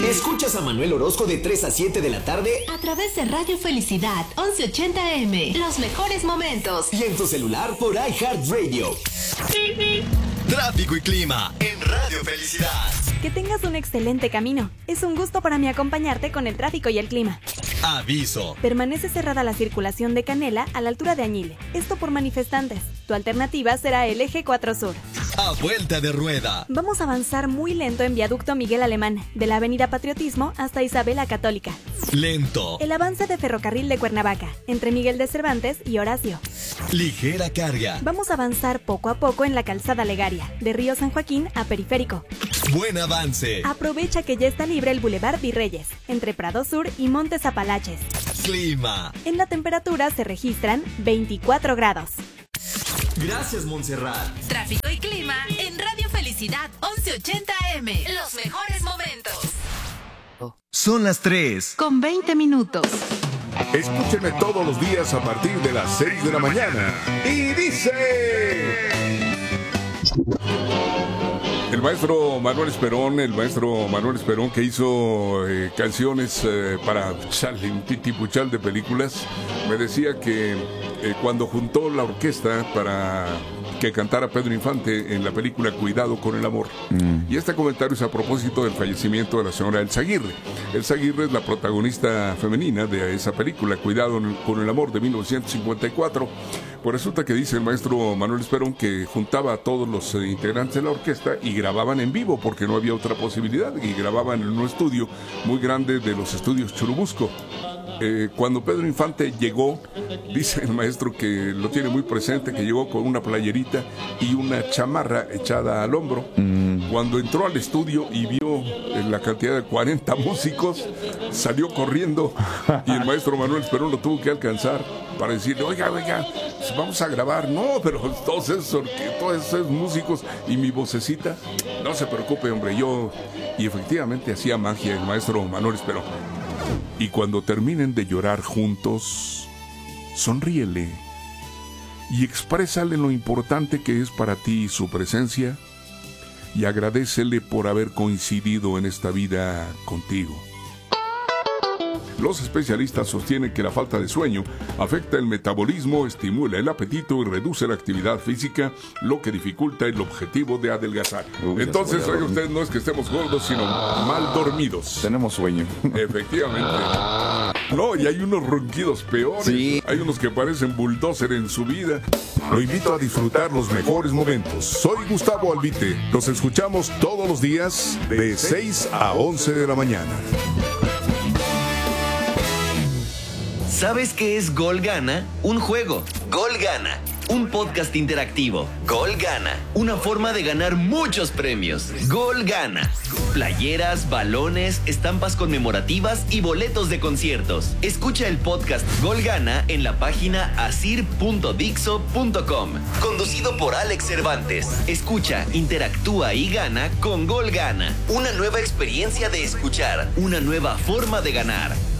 Escuchas a Manuel Orozco de 3 a 7 de la tarde a través de Radio Felicidad 1180M. Los mejores momentos. Y en tu celular por iHeartRadio. Tráfico y clima en Radio Felicidad. Que tengas un excelente camino. Es un gusto para mí acompañarte con el tráfico y el clima. Aviso. Permanece cerrada la circulación de Canela a la altura de Añile. Esto por manifestantes. Tu alternativa será el Eje 4 Sur. A vuelta de rueda. Vamos a avanzar muy lento en Viaducto Miguel Alemán, de la Avenida Patriotismo hasta Isabela Católica. Lento. El avance de Ferrocarril de Cuernavaca, entre Miguel de Cervantes y Horacio. Ligera carga. Vamos a avanzar poco a poco en la Calzada Legaria, de Río San Joaquín a Periférico. Buen avance. Aprovecha que ya está libre el Boulevard Virreyes, entre Prado Sur y Montes Apalaches. Clima. En la temperatura se registran 24 grados. Gracias, Montserrat. Tráfico y clima en Radio Felicidad 1180M. Los mejores momentos. Son las 3. Con 20 minutos. Escúchenme todos los días a partir de las 6 de la mañana. Y dice... El maestro Manuel Esperón, que hizo canciones para un titipuchal de películas, me decía que cuando juntó la orquesta para que cantara Pedro Infante en la película Cuidado con el amor. Y este comentario es a propósito del fallecimiento de la señora Elsa Aguirre. Elsa Aguirre es la protagonista femenina de esa película, Cuidado con el amor, de 1954. Pues resulta que dice el maestro Manuel Esperón que juntaba a todos los integrantes de la orquesta y grababan en vivo porque no había otra posibilidad, y grababan en un estudio muy grande de los estudios Churubusco. Cuando Pedro Infante llegó, dice el maestro que lo tiene muy presente, que llegó con una playerita y una chamarra echada al hombro. Cuando entró al estudio y vio la cantidad de 40 músicos, salió corriendo y el maestro Manuel Esperón lo tuvo que alcanzar para decirle, oiga, pues vamos a grabar. No, pero todos esos músicos y mi vocecita, no se preocupe, hombre, yo... Y efectivamente hacía magia el maestro Manuel Esperón. Y cuando terminen de llorar juntos, sonríele y exprésale lo importante que es para ti su presencia y agradécele por haber coincidido en esta vida contigo. Los especialistas sostienen que la falta de sueño afecta el metabolismo, estimula el apetito y reduce la actividad física, lo que dificulta el objetivo de adelgazar. Entonces, oiga usted, no es que estemos gordos, sino mal dormidos. Tenemos sueño. Efectivamente. No, y hay unos ronquidos peores. Sí. Hay unos que parecen bulldozer en su vida. Lo invito a disfrutar los mejores momentos. Soy Gustavo Albite. Nos escuchamos todos los días de 6 a 11 de la mañana. ¿Sabes qué es Gol Gana? Un juego. Gol Gana. Un podcast interactivo. Gol Gana. Una forma de ganar muchos premios. Gol Gana. Playeras, balones, estampas conmemorativas y boletos de conciertos. Escucha el podcast Gol Gana en la página asir.dixo.com. Conducido por Alex Cervantes. Escucha, interactúa y gana con Gol Gana. Una nueva experiencia de escuchar. Una nueva forma de ganar.